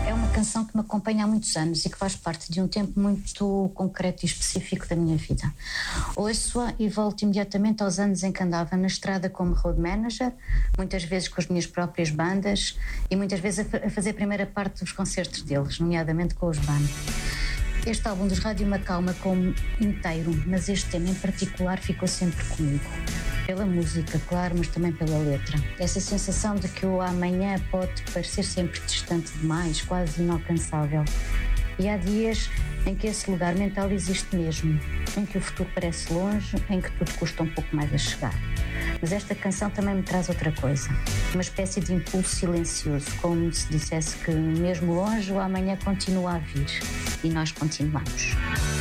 É uma canção que me acompanha há muitos anos e que faz parte de um tempo muito concreto e específico da minha vida. Ouço-a e volto imediatamente aos anos em que andava na estrada como road manager, muitas vezes com as minhas próprias bandas e muitas vezes a fazer a primeira parte dos concertos deles, nomeadamente com os bandos. Este álbum dos Rádio Macau marcou-me inteiro, mas este tema em particular ficou sempre comigo. Pela música, claro, mas também pela letra. Essa sensação de que o amanhã pode parecer sempre distante demais, quase inalcançável. E há dias em que esse lugar mental existe mesmo, em que o futuro parece longe, em que tudo custa um pouco mais a chegar. Mas esta canção também me traz outra coisa, uma espécie de impulso silencioso, como se dissesse que mesmo longe o amanhã continua a vir e nós continuamos.